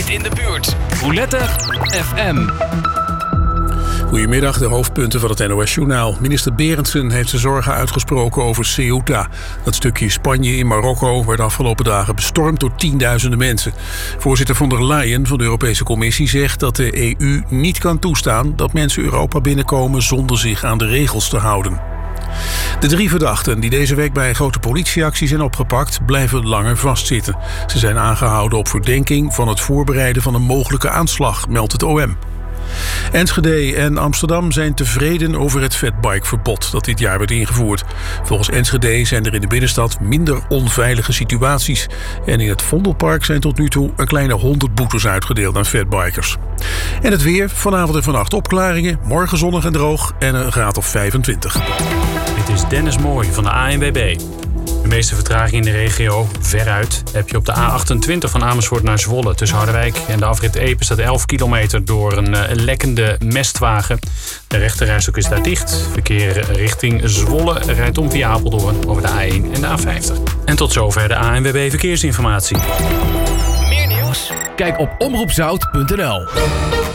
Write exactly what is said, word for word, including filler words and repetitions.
dichtst in de buurt. Roulette F M. Goedemiddag, de hoofdpunten van het N O S-journaal. Minister Berendsen heeft zijn zorgen uitgesproken over Ceuta. Dat stukje Spanje in Marokko werd afgelopen dagen bestormd door tienduizenden mensen. Voorzitter von der Leyen van de Europese Commissie zegt dat de E U niet kan toestaan dat mensen Europa binnenkomen zonder zich aan de regels te houden. De drie verdachten die deze week bij een grote politieactie zijn opgepakt, blijven langer vastzitten. Ze zijn aangehouden op verdenking van het voorbereiden van een mogelijke aanslag, meldt het O M. Enschede en Amsterdam zijn tevreden over het fatbikeverbod dat dit jaar werd ingevoerd. Volgens Enschede zijn er in de binnenstad minder onveilige situaties. En in het Vondelpark zijn tot nu toe een kleine honderd boetes uitgedeeld aan fatbikers. En het weer, vanavond en vannacht opklaringen, morgen zonnig en droog en een graad of vijfentwintig. Dit is Dennis Mooij van de A N W B. De meeste vertraging in de regio, veruit, heb je op de A achtentwintig van Amersfoort naar Zwolle. Tussen Harderwijk en de afrit Epe staat elf kilometer door een uh, lekkende mestwagen. De rechterrijstok is daar dicht. Verkeer richting Zwolle rijdt om via Apeldoorn over de A één en de A vijftig. En tot zover de A N W B Verkeersinformatie. Meer nieuws? Kijk op omroep zout punt n l.